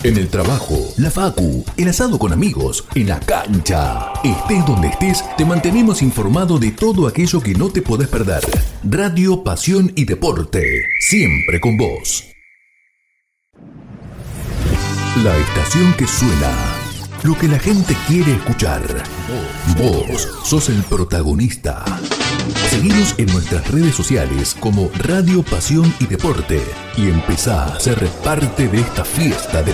En el trabajo, la facu, el asado con amigos, en la cancha. Estés donde estés, te mantenemos informado de todo aquello que no te podés perder. Radio, pasión y deporte, siempre con vos. La estación que suena, lo que la gente quiere escuchar. Vos sos el protagonista. Seguinos en nuestras redes sociales como Radio, Pasión y Deporte y empezá a ser parte de esta fiesta de